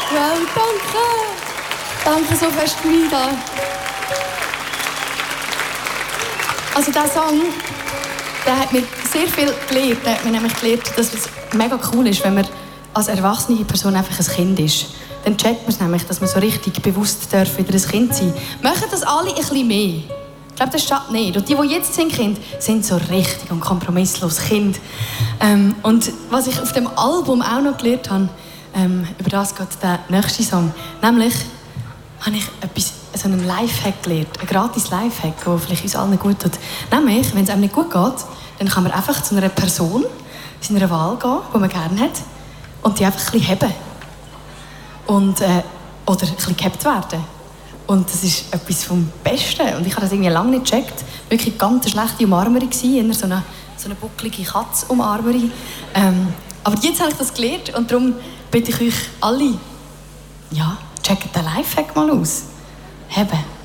Wow, danke. Danke so fest, Vida. Also dieser Song, der hat mir sehr viel gelernt. Der hat mir nämlich gelernt, dass es mega cool ist, wenn man als erwachsene Person einfach ein Kind ist. Dann checkt man es nämlich, dass man so richtig bewusst darf, wieder ein Kind sein darf. Machen das alle ein bisschen mehr. Ich glaube, das steht nicht. Und die jetzt sind Kinder, sind so richtig und kompromisslos Kind. Und was ich auf dem Album auch noch gelernt habe, über das geht der nächste Song. Nämlich habe ich so einen Lifehack gelernt. Ein gratis Lifehack, der vielleicht uns allen gut tut. Nämlich, wenn es einem nicht gut geht, dann kann man einfach zu einer Person, seiner Wahl gehen, die man gerne hat, und die einfach ein bisschen heben. Und, oder ein bisschen gehabt werden. Und das ist etwas vom Besten. Und ich habe das irgendwie lange nicht gecheckt. Wirklich ganz eine schlechte Umarmerung gewesen, eher so eine buckelige Katz-Umarmerung. Aber jetzt habe ich das gelernt und darum bitte ich euch alle, ja, checkt den Lifehack mal aus. Heben.